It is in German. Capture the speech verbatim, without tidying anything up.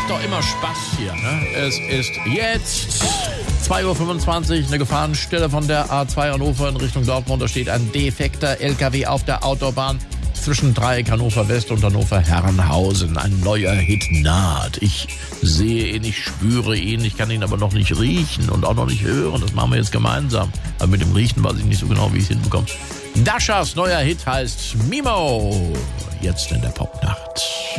doch immer Spaß hier, ne? Es ist jetzt zwei Uhr fünfundzwanzig, eine Gefahrenstelle von der A zwei Hannover in Richtung Dortmund. Da steht ein defekter L K W auf der Autobahn zwischen Dreieck Hannover West und Hannover Herrenhausen. Ein neuer Hit naht. Ich sehe ihn, ich spüre ihn, ich kann ihn aber noch nicht riechen und auch noch nicht hören. Das machen wir jetzt gemeinsam. Aber mit dem Riechen weiß ich nicht so genau, wie ich es hinbekomme. Daschas neuer Hit heißt Mimo. Jetzt in der Popnacht.